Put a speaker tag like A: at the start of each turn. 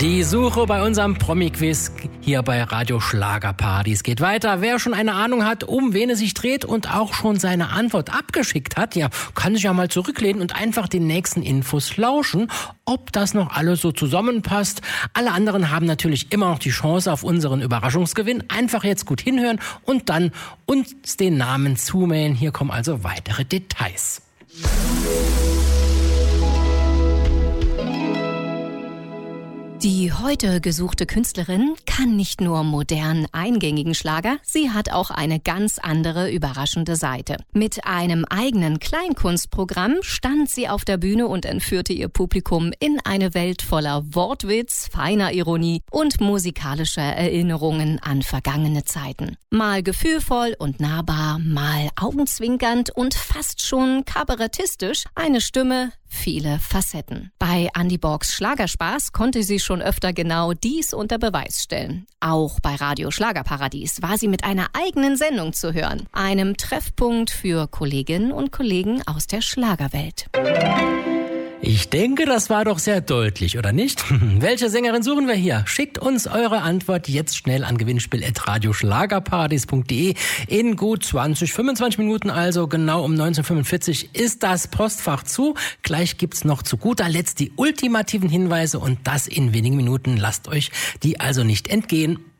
A: Die Suche bei unserem Promi-Quiz hier bei Radio Schlagerparty. Es geht weiter. Wer schon eine Ahnung hat, um wen es sich dreht und auch schon seine Antwort abgeschickt hat, ja, kann sich ja mal zurücklehnen und einfach den nächsten Infos lauschen, ob das noch alles so zusammenpasst. Alle anderen haben natürlich immer noch die Chance auf unseren Überraschungsgewinn. Einfach jetzt gut hinhören und dann uns den Namen zumailen. Hier kommen also weitere Details.
B: Die heute gesuchte Künstlerin kann nicht nur modernen, eingängigen Schlager, sie hat auch eine ganz andere, überraschende Seite. Mit einem eigenen Kleinkunstprogramm stand sie auf der Bühne und entführte ihr Publikum in eine Welt voller Wortwitz, feiner Ironie und musikalischer Erinnerungen an vergangene Zeiten. Mal gefühlvoll und nahbar, mal augenzwinkernd und fast schon kabarettistisch, eine Stimme, viele Facetten. Bei Andy Borgs Schlagerspaß konnte sie schon öfter genau dies unter Beweis stellen. Auch bei Radio Schlagerparadies war sie mit einer eigenen Sendung zu hören. Einem Treffpunkt für Kolleginnen und Kollegen aus der Schlagerwelt.
A: Ich denke, das war doch sehr deutlich, oder nicht? Welche Sängerin suchen wir hier? Schickt uns eure Antwort jetzt schnell an gewinnspiel@radioschlagerpartys.de. In gut 25 Minuten, also genau um 19:45 ist das Postfach zu. Gleich gibt's noch zu guter Letzt die ultimativen Hinweise und das in wenigen Minuten. Lasst euch die also nicht entgehen.